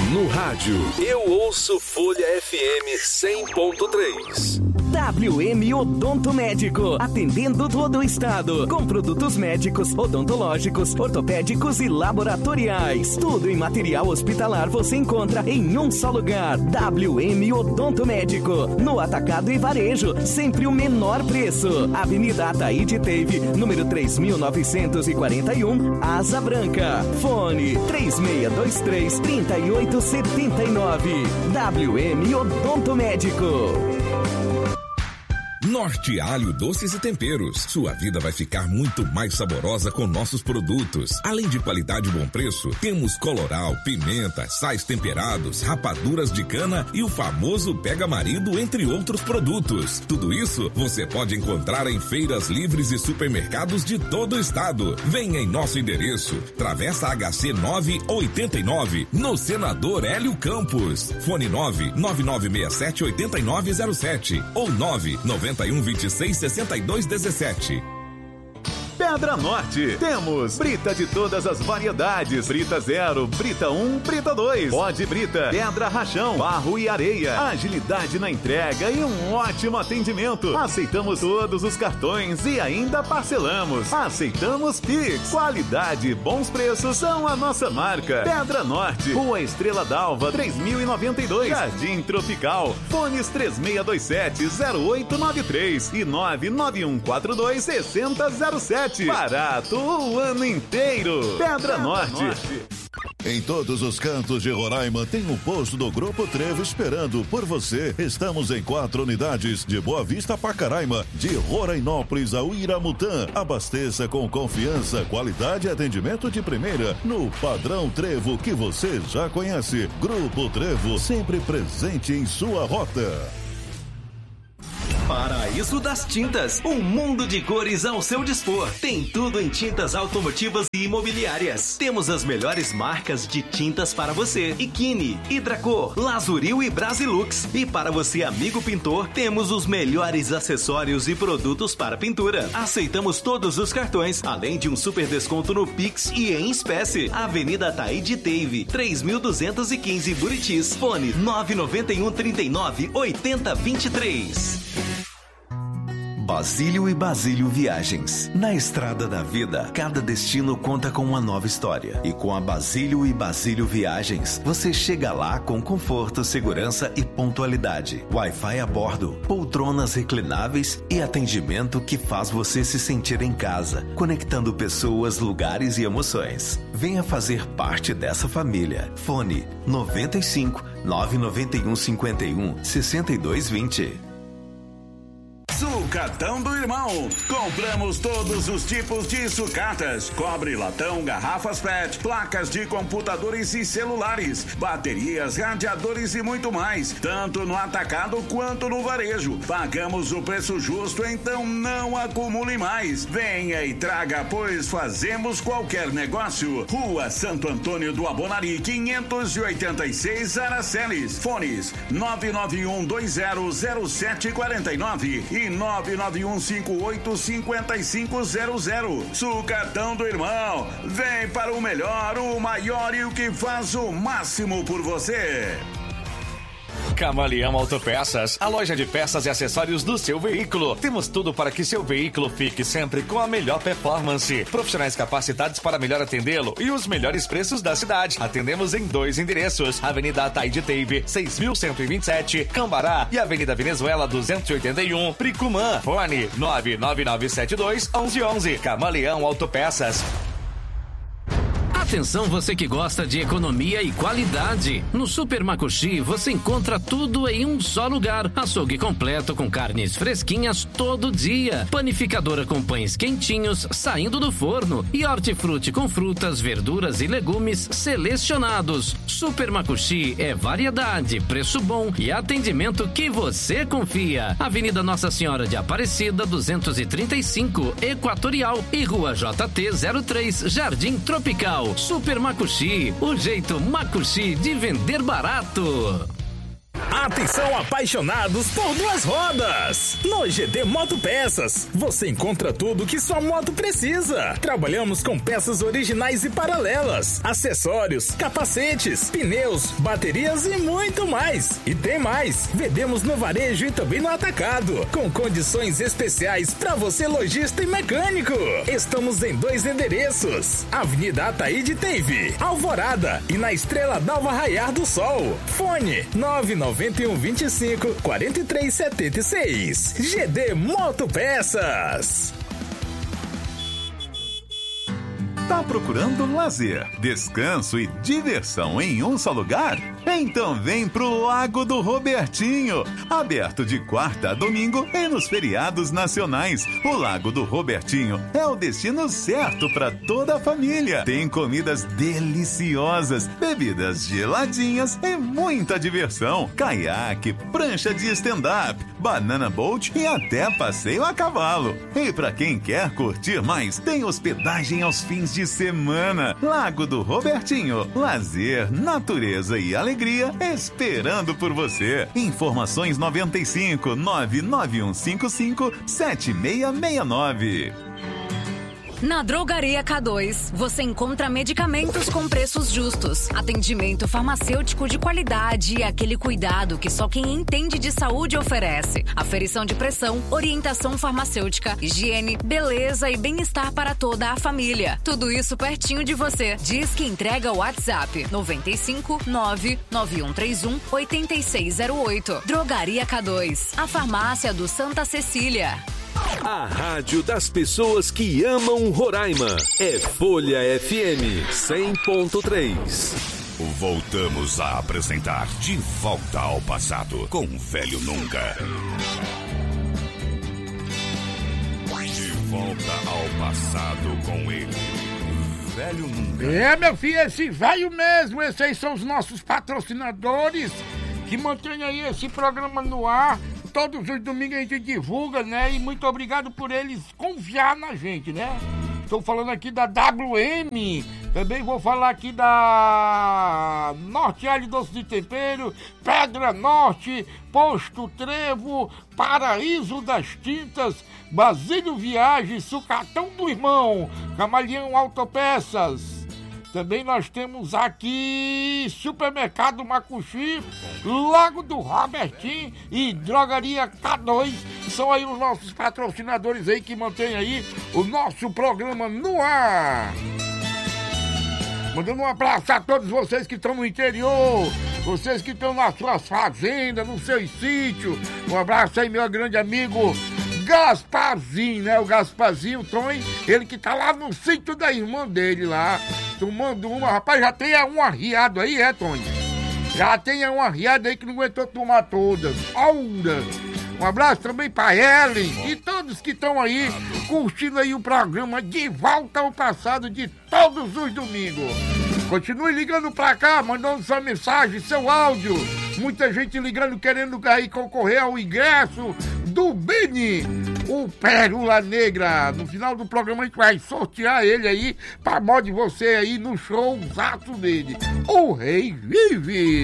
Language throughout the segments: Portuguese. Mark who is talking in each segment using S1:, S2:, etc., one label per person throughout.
S1: No rádio, eu ouço Folha FM 100.3.
S2: WM Odonto Médico, atendendo todo o estado, com produtos médicos, odontológicos, ortopédicos e laboratoriais. Tudo em material hospitalar você encontra em um só lugar. WM Odonto Médico, no atacado e varejo, sempre o menor preço. Avenida Ataíde Teve, número 3941, Asa Branca. Fone 3623-3879. WM Odonto Médico.
S3: Norte Alho Doces e Temperos. Sua vida vai ficar muito mais saborosa com nossos produtos. Além de qualidade e bom preço, temos coloral, pimenta, sais temperados, rapaduras de cana e o famoso Pega Marido, entre outros produtos. Tudo isso você pode encontrar em feiras livres e supermercados de todo o estado. Venha em nosso endereço, Travessa HC 989, no Senador Hélio Campos. Fone 99967-8907 ou 99126-6217.
S4: Pedra Norte, temos brita de todas as variedades, brita 0, brita 1, brita 2, pó de brita, pedra rachão, barro e areia, agilidade na entrega e um ótimo atendimento. Aceitamos todos os cartões e ainda parcelamos. Aceitamos Pix. Qualidade e bons preços são a nossa marca. Pedra Norte, Rua Estrela d'Alva, 3092, Jardim Tropical. Fones 3627-0893 e 99142-6007. Barato o ano inteiro. Pedra Norte.
S5: Em todos os cantos de Roraima tem um posto do Grupo Trevo esperando por você. Estamos em 4 unidades, de Boa Vista a Pacaraima, de Rorainópolis a Uiramutã. Abasteça com confiança, qualidade e atendimento de primeira no padrão Trevo que você já conhece. Grupo Trevo, sempre presente em sua rota.
S6: Paraíso das Tintas, um mundo de cores ao seu dispor. Tem tudo em tintas automotivas e imobiliárias. Temos as melhores marcas de tintas para você: Ikine, Hidracor, Lazuril e Brasilux. E para você, amigo pintor, temos os melhores acessórios e produtos para pintura. Aceitamos todos os cartões, além de um super desconto no Pix e em espécie. Avenida Ataíde Teve, 3215 Buritis. Fone 99139-8023.
S7: Basílio e Basílio Viagens. Na estrada da vida, cada destino conta com uma nova história. E com a Basílio e Basílio Viagens, você chega lá com conforto, segurança e pontualidade. Wi-Fi a bordo, poltronas reclináveis e atendimento que faz você se sentir em casa, conectando pessoas, lugares e emoções. Venha fazer parte dessa família. Fone 95 991 51 6220.
S8: Sucatão do Irmão. Compramos todos os tipos de sucatas: cobre, latão, garrafas PET, placas de computadores e celulares, baterias, radiadores e muito mais, tanto no atacado quanto no varejo. Pagamos o preço justo, então não acumule mais. Venha e traga, pois fazemos qualquer negócio. Rua Santo Antônio do Abonari, 586 Aracelis. Fones 991200749 e 991585500. Sucatão do Irmão. Vem para o melhor, o maior e o que faz o máximo por você.
S9: Camaleão Autopeças, a loja de peças e acessórios do seu veículo. Temos tudo para que seu veículo fique sempre com a melhor performance. Profissionais capacitados para melhor atendê-lo e os melhores preços da cidade. Atendemos em 2 endereços: Avenida Ataíde Teve, 6127, Cambará, e Avenida Venezuela 281, Pricumã. Fone 99972-1111. Camaleão Autopeças.
S10: Atenção, você que gosta de economia e qualidade. No Super Macuxi você encontra tudo em um só lugar. Açougue completo com carnes fresquinhas todo dia. Panificadora com pães quentinhos saindo do forno. E hortifruti com frutas, verduras e legumes selecionados. Super Macuxi é variedade, preço bom e atendimento que você confia. Avenida Nossa Senhora de Aparecida 235, Equatorial, e Rua JT 03, Jardim Tropical. Super Macuxi, o jeito Macuxi de vender barato.
S11: A Atenção, apaixonados por duas rodas! No GD Motopeças, você encontra tudo que sua moto precisa. Trabalhamos com peças originais e paralelas, acessórios, capacetes, pneus, baterias e muito mais. E tem mais, vendemos no varejo e também no atacado, com condições especiais para você lojista e mecânico. Estamos em 2 endereços: Avenida Ataíde Teive, Alvorada, e na Estrela d'Alva Raiar do Sol. Fone 991 25 43 76. GD Motopeças.
S4: Tá procurando lazer, descanso e diversão em um só lugar? Então vem pro Lago do Robertinho, aberto de quarta a domingo e nos feriados nacionais. O Lago do Robertinho é o destino certo para toda a família. Tem comidas deliciosas, bebidas geladinhas e muita diversão. Caiaque, prancha de stand-up, banana boat e até passeio a cavalo. E para quem quer curtir mais, tem hospedagem aos fins de semana. Lago do Robertinho, lazer, natureza e alegria esperando por você. Informações 95 99155 7669.
S12: Na Drogaria K2, você encontra medicamentos com preços justos, atendimento farmacêutico de qualidade e aquele cuidado que só quem entende de saúde oferece. Aferição de pressão, orientação farmacêutica, higiene, beleza e bem-estar para toda a família. Tudo isso pertinho de você. Diz que entrega o WhatsApp 95 99131 8608. Drogaria K2, a farmácia do Santa Cecília.
S1: A rádio das pessoas que amam Roraima é Folha FM 100.3.
S8: Voltamos a apresentar De Volta ao Passado com o Velho Nunca. De volta ao passado com ele, Velho Nunca.
S13: É, meu filho, esse velho mesmo, esses aí são os nossos patrocinadores que mantêm aí esse programa no ar. Todos os domingos a gente divulga, né? E muito obrigado por eles confiar na gente, né? Estou falando aqui da WM, também vou falar aqui da Norte Alho Doce de Tempero, Pedra Norte, Posto Trevo, Paraíso das Tintas, Basílio Viagens, Sucatão do Irmão, Camaleão Autopeças. Também nós temos aqui Supermercado Macuxi, Lago do Robertinho e Drogaria K2. São aí os nossos patrocinadores aí que mantêm aí o nosso programa no ar. Mandando um abraço a todos vocês que estão no interior, vocês que estão nas suas fazendas, nos seus sítios. Um abraço aí, meu grande amigo Gasparzinho, né? O Gasparzinho, o Tony, ele que tá lá no sítio da irmã dele lá, tomando uma. Rapaz, já tem um arriado aí, Tony? Já tem um arriado aí que não aguentou tomar todas. Aura! Um abraço também pra Ellen e todos que estão aí curtindo aí o programa De Volta ao Passado de todos os domingos. Continue ligando pra cá, mandando sua mensagem, seu áudio. Muita gente ligando, querendo aí concorrer ao ingresso do Beni, o Pérola Negra. No final do programa a gente vai sortear ele aí, pra modo de você aí no show exato dele. O Rei Vive!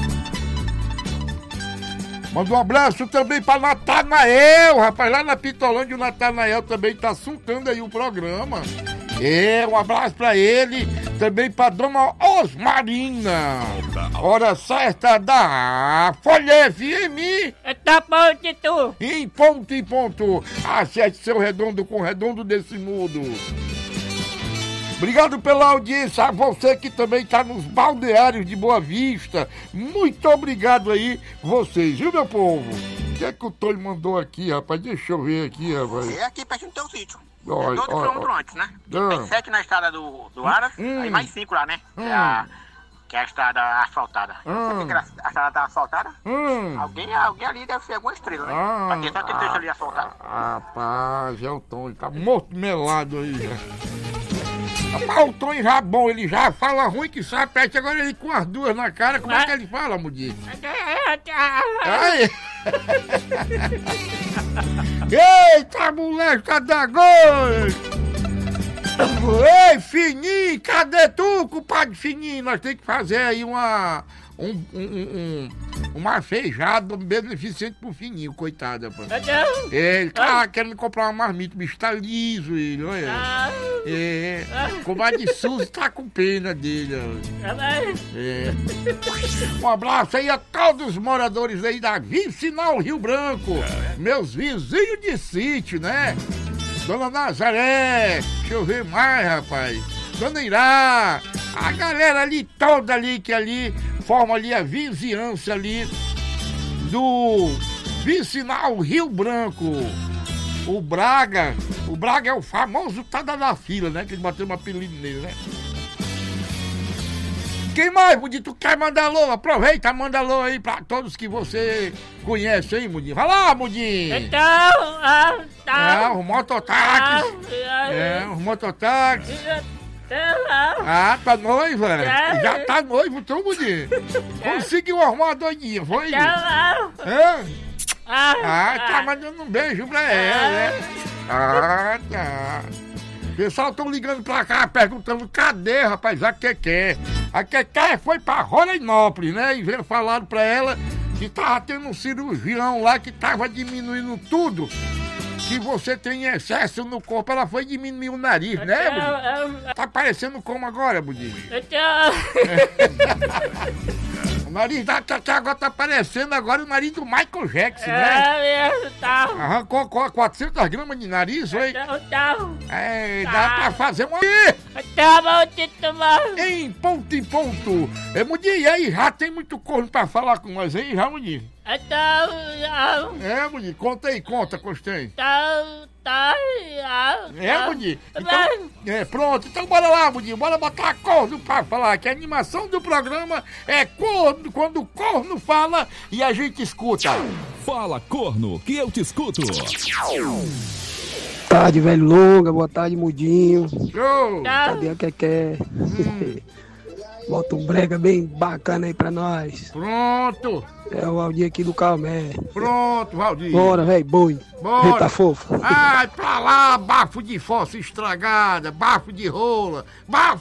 S13: Manda um abraço também pra Natanael, rapaz, lá na Pitolândia o Natanael também tá assuntando aí o programa. Um abraço pra ele, também pra Dona Osmarina. Hora certa da Folha FM.
S14: Tá bom, Tito.
S13: Em ponto. Acerte seu redondo com o redondo desse mundo. Obrigado pela audiência, a você que também tá nos balneários de Boa Vista. Muito obrigado aí, vocês, viu, meu povo? O que é que o Tony mandou aqui, rapaz? Deixa eu ver aqui, rapaz.
S14: É aqui perto do teu sítio.
S13: Olha,
S14: 12 quilômetros antes, né? Tem 7 na estrada do Aras, aí mais 5 lá, né? Que é a estrada asfaltada. Sabe que a estrada tá asfaltada? Alguém ali deve ser alguma estrela, né? Pra quem sabe que deixa ali asfaltado.
S13: Rapaz, é o Tony, tá morto melado aí já. Rapaz, o Tony já bom, ele já fala ruim que sapete, agora ele com as duas na cara, como é que ele fala, Mudir? Aí! Eita, moleque, tá da gol! Ei, Fininho, cadê tu, compadre Fininho? Nós temos que fazer aí uma feijada beneficente pro Fininho, coitado, rapaz. Ele tá querendo comprar uma marmita, o bicho tá liso, ele, olha. Comadre Suzy tá com pena dele, Um abraço aí a todos os moradores aí da Vicinal Rio Branco, meus vizinhos de sítio, né? Dona Nazaré, deixa eu ver mais, rapaz. Dona Irá, a galera ali toda ali, que ali forma ali a vizinhança ali do Vicinal Rio Branco. O Braga é o famoso Tada da Fila, né? Que ele bateu uma apelido nele, né? Quem mais, Mudinho? Tu quer mandar alô? Aproveita, manda alô aí pra todos que você conhece, hein, Mudinho? Vai lá, Mudinho! Os mototáxis. Os mototáxis. Tá noiva? Já tá noivo, tu, Mudinho? Conseguiu arrumar doidinha, foi? Tá mandando um beijo pra ela, né? Tá. Pessoal, estão ligando pra cá, perguntando cadê, rapaz, a Keké. A Keké foi pra Rorainópolis, né? E veio falando pra ela que tava tendo um cirurgião lá que tava diminuindo tudo que você tem excesso no corpo. Ela foi diminuir o nariz, né, Budinho? Tá parecendo como agora, Budinho? O nariz da Keké agora tá parecendo agora o nariz do Michael Jackson, né? Arrancou 400 gramas de nariz, foi? Dá pra fazer uma... Em ponto. Mudinho, e aí, já tem muito corno pra falar com nós aí, já, Mudinho? Mudinho, conta, gostei. Mudinho? Então, pronto, então bora lá, Mudinho, bora botar corno pra falar, que a animação do programa é corno, quando o corno fala e a gente escuta.
S15: Fala, corno, que eu te escuto.
S16: Boa tarde, velho longa, boa tarde, Mudinho. Cadê a Keké? Bota um brega bem bacana aí pra nós.
S13: Pronto.
S16: É o Valdir aqui do Calmé.
S13: Pronto, Valdir.
S16: Bora, velho, boi.
S13: Bora.
S16: Eita fofa.
S13: Ai, pra lá, bafo de fossa estragada, bafo de rola, bafo